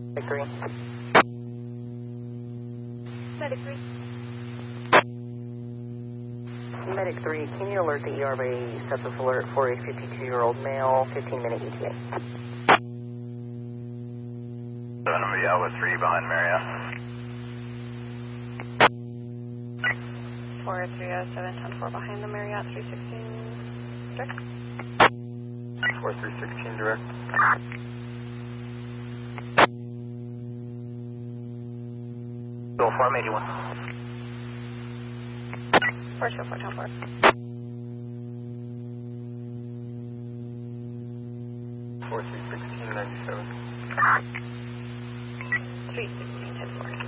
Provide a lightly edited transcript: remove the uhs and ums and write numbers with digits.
Medic 3. Medic 3. Medic 3, can you alert the ERB sepsis alert for a 52-year-old male, 15-minute ETA? 7 with 3 behind Marriott. 4307-10-4 behind the Marriott 316 direct. 4316 direct. Bill 481. 424-10-4. 4316 97. 316-10-4.